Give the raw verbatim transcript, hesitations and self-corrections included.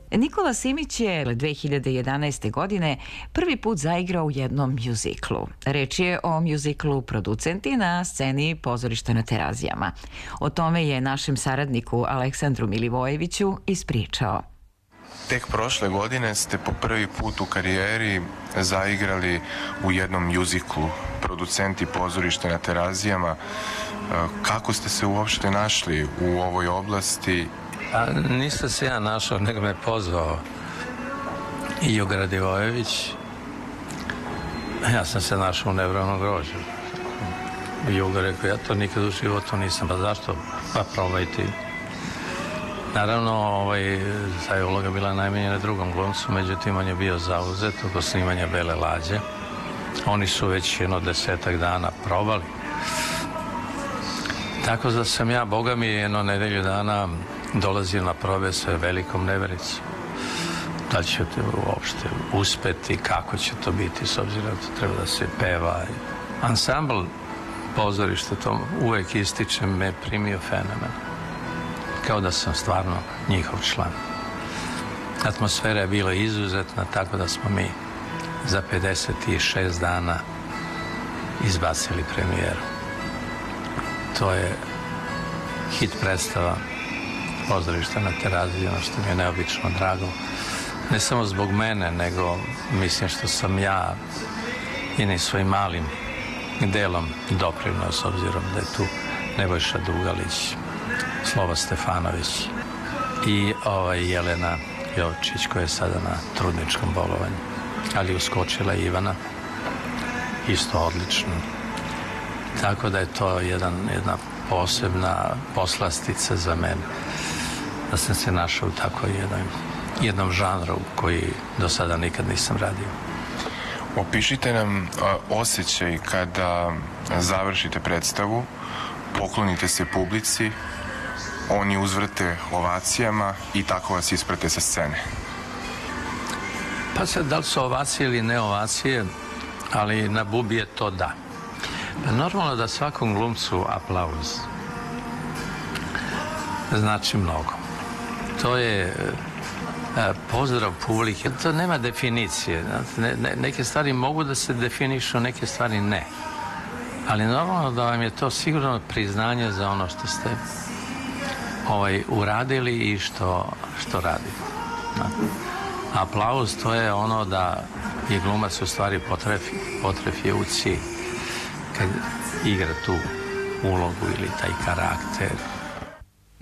Nikola Simić je dve hiljade jedanaeste. godine prvi put zaigrao u jednom mjuziklu. Reč je o mjuziklu Producenti na sceni Pozorišta na Terazijama. O tome je našem saradniku Aleksandru Milivojeviću ispričao. Tek prošle godine ste po prvi put u karijeri zaigrali u jednom mjuziklu Producenti Pozorišta na Terazijama. Kako ste se uopšte našli u ovoj oblasti? A nisam se ja našao, nego me pozvao Juga Radivojević. Ja sam se našao u Nevrovnom grožđu. Juga rekao, ja to nikad u životu nisam, pa zašto? Pa probaj ti. Naravno, ovaj, ta je uloga bila najmanje na drugom glumcu, međutim, on je bio zauzet oko snimanja Bele lađe. Oni su već jedno desetak dana probali. Tako da sam ja, Boga mi, jedno nedelju dana dolazio na probe sa velikom nevericom. Da li ćete uopšte uspeti, kako će to biti, s obzirom da to treba da se peva. Ansambl pozorišta, to uvek ističem, me primio fenomen. Kao da sam stvarno njihov član. Atmosfera je bila izuzetna, tako da smo mi za pedeset šest dana izbacili premijeru. To je hit predstava Pozorišta na Teraziji, ono što mi je neobično drago. Ne samo zbog mene, nego mislim što sam ja jednim svojim malim delom doprineo, s obzirom da je tu Nebojša Dugalić, Slova Stefanović i ovaj Jelena Jovčić, koja je sada na trudničkom bolovanju. Ali uskočila je Ivana, isto odlično. Tako da je to jedan, jedna posebna poslastica za mene. Da sam se našao u tako jednom, jednom žanru koji do sada nikad nisam radio. Opišite nam osjećaj kada završite predstavu, poklonite se publici, oni uzvrte ovacijama i tako vas isprate sa scene. Pa sad, da li su ovacije ili ne ovacije, ali na Bubi je to da. Pa normalno da svakom glumcu aplauz znači mnogo. To je pozdrav publike. To nema definicije. Ne, ne, neke stvari mogu da se definišu, neke stvari ne. Ali normalno da vam je to sigurno priznanje za ono što ste ovaj, uradili i što, što radite. Aplauz, to je ono da je glumac u stvari potrefi, potrefi u cilj. Kad igra tu ulogu ili taj karakter.